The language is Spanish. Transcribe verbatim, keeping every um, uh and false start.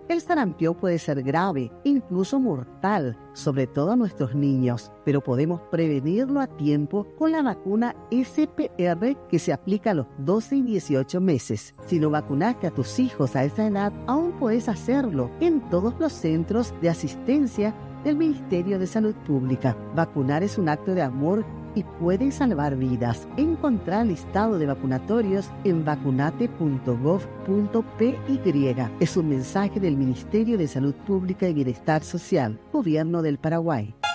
El sarampión puede ser grave, incluso mortal, sobre todo a nuestros niños, pero podemos prevenirlo a tiempo con la vacuna S P R que se aplica a los doce y dieciocho meses. Si no vacunaste a tus hijos a esa edad, aún puedes hacerlo en todos los centros de asistencia del Ministerio de Salud Pública. Vacunar es un acto de amor y puede salvar vidas. Encontrar el listado de vacunatorios en vacunate punto gov punto p y. Es un mensaje del Ministerio de Salud Pública y Bienestar Social, Gobierno del Paraguay.